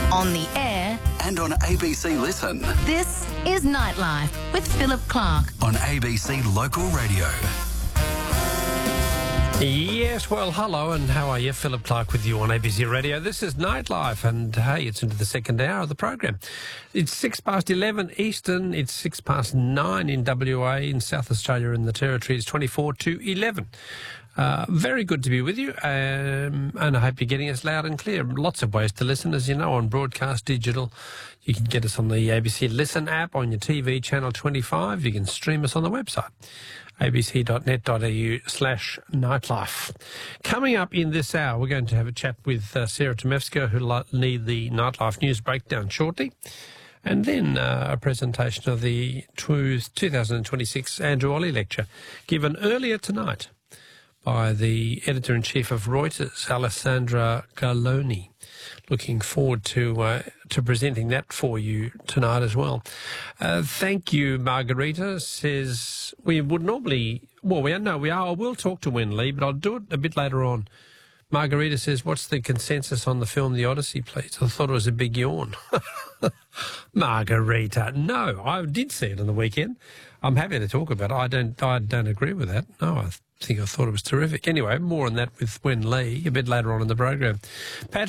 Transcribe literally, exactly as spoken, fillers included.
on the air, and on A B C Listen. this is Nightlife with Philip Clark. On A B C Local Radio. Yes, well, hello, and how are you? Philip Clark with you on A B C Radio. This is Nightlife, and hey, it's into the second hour of the program. It's six past eleven Eastern, it's six past nine in W A, in South Australia and the Territory. It's twenty-four to eleven. Uh, very good to be with you, um, and I hope you're getting us loud and clear. Lots of ways to listen, as you know, on broadcast digital. You can get us on the A B C Listen app, on your T V, Channel twenty-five. You can stream us on the website, abc.net.au slash nightlife. Coming up in this hour, we're going to have a chat with uh, Sarah Tomevska, who'll lead the Nightlife News Breakdown shortly. And then uh, a presentation of the two thousand twenty-six Andrew Olley Lecture, given earlier tonight by the Editor-in-Chief of Reuters, Alessandra Galloni. Looking forward to uh, to presenting that for you tonight as well. Uh, thank you, Margarita. Says we would normally, well, we know we are. I will talk to Wen Lee, but I'll do it a bit later on. Margarita says, what's the consensus on the film The Odyssey, please? I thought it was a big yawn. Margarita, no, I did see it on the weekend. I'm happy to talk about it. I don't, I don't agree with that. No, I think I thought it was terrific. Anyway, more on that with Wen Lee a bit later on in the program. Patrick